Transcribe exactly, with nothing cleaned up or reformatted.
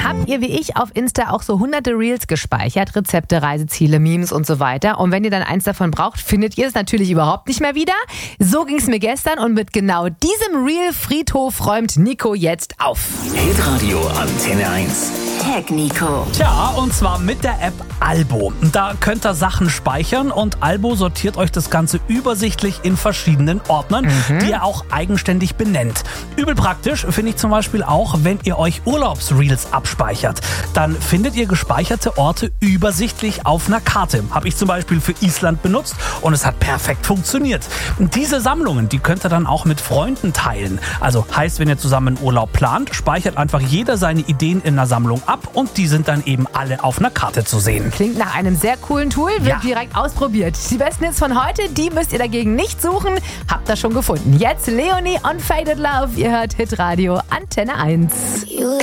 Habt ihr wie ich auf Insta auch so hunderte Reels gespeichert? Rezepte, Reiseziele, Memes und so weiter. Und wenn ihr dann eins davon braucht, findet ihr es natürlich überhaupt nicht mehr wieder. So ging es mir gestern und mit genau diesem Reel-Friedhof räumt Nico jetzt auf. Hitradio Antenne eins. Tag Nico. Tja, und zwar mit der App Albo. Da könnt ihr Sachen speichern und Albo sortiert euch das Ganze übersichtlich in verschiedenen Ordnern, mhm. die ihr auch eigenständig benennt. Übel praktisch finde ich zum Beispiel auch, wenn ihr euch Urlaubsreels abspeichert. Dann findet ihr gespeicherte Orte übersichtlich auf einer Karte. Habe ich zum Beispiel für Island benutzt und es hat perfekt funktioniert. Diese Sammlungen, die könnt ihr dann auch mit Freunden teilen. Also heißt, wenn ihr zusammen einen Urlaub plant, speichert einfach jeder seine Ideen in einer Sammlung ab und die sind dann eben alle auf einer Karte zu sehen. Klingt nach einem sehr coolen Tool, wird Ja. direkt ausprobiert. Die besten Hits von heute, die müsst ihr dagegen nicht suchen. Habt ihr schon gefunden. Jetzt Leonie on Faded Love. Ihr hört Hitradio Antenne eins. You